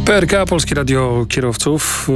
PRK, Polskie Radio Kierowców.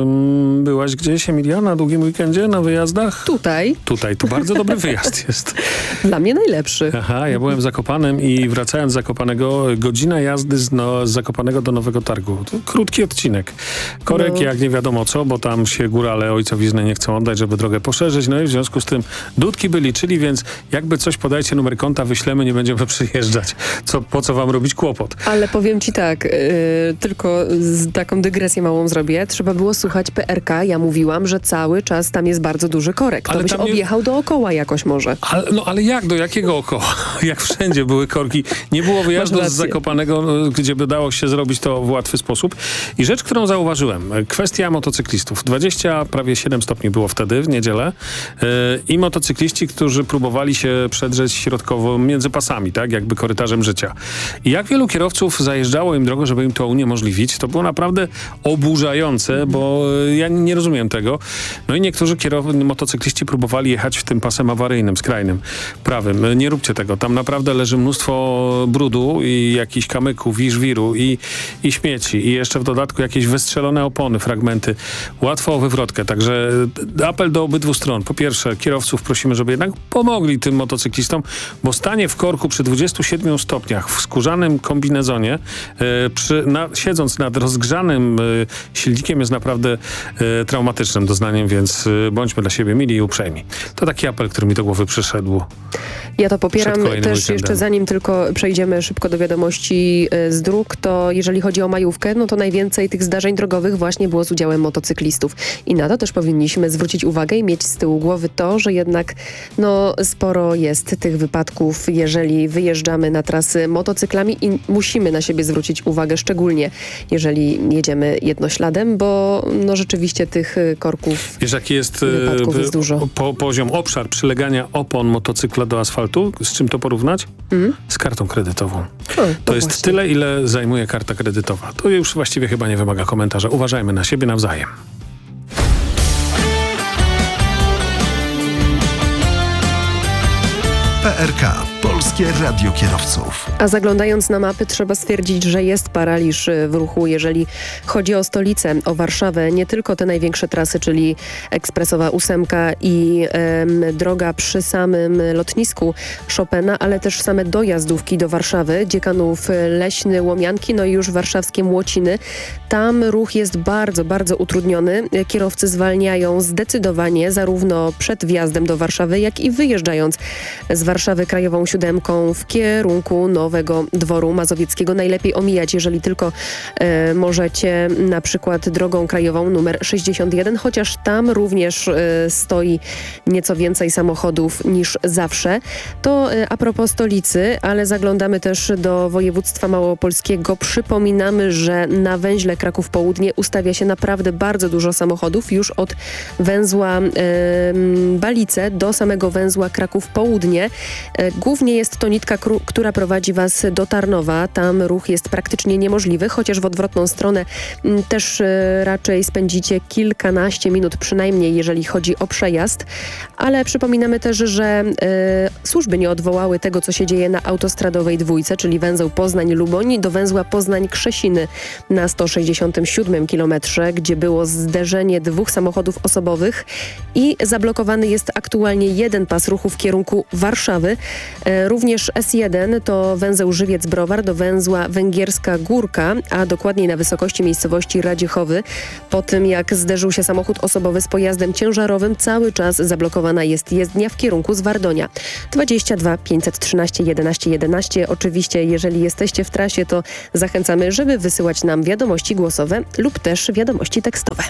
Byłaś gdzieś, Emilia, na długim weekendzie, na wyjazdach? Tutaj, to bardzo dobry wyjazd jest. Dla mnie najlepszy. Aha, ja byłem w Zakopanem i wracając z Zakopanego, godzina jazdy z Zakopanego do Nowego Targu. To krótki odcinek. Korek jak nie wiadomo co, bo tam się górale ojcowizny nie chcą oddać, żeby drogę poszerzyć. No i w związku z tym dudki by liczyli, więc jakby coś podajcie numer konta, wyślemy, nie będziemy przyjeżdżać. Po co wam robić kłopot? Ale powiem ci tak, tylko taką dygresję małą zrobię. Trzeba było słuchać PRK. Ja mówiłam, że cały czas tam jest bardzo duży korek. To byś objechał dookoła jakoś może. Ale jak? Do jakiego okoła? Jak wszędzie były korki. Nie było wyjazdu z Zakopanego, gdzie by dało się zrobić to w łatwy sposób. I rzecz, którą zauważyłem. Kwestia motocyklistów. 20, prawie 7 stopni było wtedy, w niedzielę. I motocykliści, którzy próbowali się przedrzeć środkowo między pasami, tak? Jakby korytarzem życia. I jak wielu kierowców zajeżdżało im drogę, żeby im to uniemożliwić, to było naprawdę oburzające, bo ja nie rozumiem tego. No i niektórzy motocykliści próbowali jechać w tym pasem awaryjnym, skrajnym, prawym. Nie róbcie tego. Tam naprawdę leży mnóstwo brudu i jakichś kamyków, i żwiru, i śmieci. I jeszcze w dodatku jakieś wystrzelone opony, fragmenty. Łatwo o wywrotkę. Także apel do obydwu stron. Po pierwsze, kierowców prosimy, żeby jednak pomogli tym motocyklistom, bo stanie w korku przy 27 stopniach w skórzanym kombinezonie, siedząc nad rozgrzanym silnikiem jest naprawdę traumatycznym doznaniem, więc bądźmy dla siebie mili i uprzejmi. To taki apel, który mi do głowy przyszedł. Ja to popieram też jeszcze zanim tylko przejdziemy szybko do wiadomości z dróg, to jeżeli chodzi o majówkę, no to najwięcej tych zdarzeń drogowych właśnie było z udziałem motocyklistów. I na to też powinniśmy zwrócić uwagę i mieć z tyłu głowy to, że jednak sporo jest tych wypadków, jeżeli wyjeżdżamy na trasy motocyklami i musimy na siebie zwrócić uwagę, szczególnie jeżeli jedziemy jednośladem, bo rzeczywiście tych korków, wiesz, jaki jest dużo. Poziom, obszar przylegania opon motocykla do asfaltu? Z czym to porównać? Z kartą kredytową. To jest właśnie tyle, ile zajmuje karta kredytowa. To już właściwie chyba nie wymaga komentarza. Uważajmy na siebie nawzajem. PRK, Polskie Radio Kierowców. A zaglądając na mapy trzeba stwierdzić, że jest paraliż w ruchu, jeżeli chodzi o stolicę, o Warszawę. Nie tylko te największe trasy, czyli ekspresowa 8 i droga przy samym lotnisku Chopina, ale też same dojazdówki do Warszawy, Dziekanów Leśny, Łomianki, no i już warszawskie Młociny. Tam ruch jest bardzo, bardzo utrudniony. Kierowcy zwalniają zdecydowanie zarówno przed wjazdem do Warszawy, jak i wyjeżdżając z Warszawy krajową 7 w kierunku Nowego Dworu Mazowieckiego. Najlepiej omijać, jeżeli tylko możecie, na przykład drogą krajową numer 61, chociaż tam również stoi nieco więcej samochodów niż zawsze. To a propos stolicy, ale zaglądamy też do województwa małopolskiego. Przypominamy, że na węźle Kraków Południe ustawia się naprawdę bardzo dużo samochodów już od węzła Balice do samego węzła Kraków Południe. Głównie jest to nitka, która prowadzi Was do Tarnowa. Tam ruch jest praktycznie niemożliwy, chociaż w odwrotną stronę też raczej spędzicie kilkanaście minut przynajmniej, jeżeli chodzi o przejazd. Ale przypominamy też, że służby nie odwołały tego, co się dzieje na autostradowej dwójce, czyli węzeł Poznań-Luboń do węzła Poznań-Krzesiny na 167 kilometrze, gdzie było zderzenie dwóch samochodów osobowych i zablokowany jest aktualnie jeden pas ruchu w kierunku Warszawy. Również S1 to węzeł Żywiec-Browar do węzła Węgierska Górka, a dokładniej na wysokości miejscowości Radziechowy. Po tym jak zderzył się samochód osobowy z pojazdem ciężarowym, cały czas zablokowana jest jezdnia w kierunku Zwardonia. 22 513 11 11. Oczywiście, jeżeli jesteście w trasie, to zachęcamy, żeby wysyłać nam wiadomości głosowe lub też wiadomości tekstowe.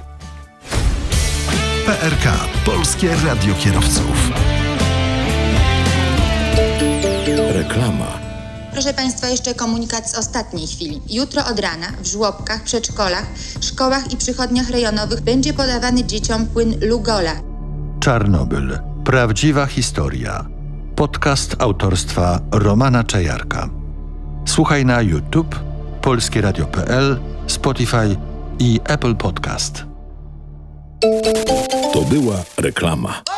PRK, Polskie Radio Kierowców. Reklama. Proszę Państwa, jeszcze komunikat z ostatniej chwili. Jutro od rana w żłobkach, przedszkolach, szkołach i przychodniach rejonowych będzie podawany dzieciom płyn Lugola. Czarnobyl. Prawdziwa historia. Podcast autorstwa Romana Czajarka. Słuchaj na YouTube, polskieradio.pl, Spotify i Apple Podcast. To była reklama.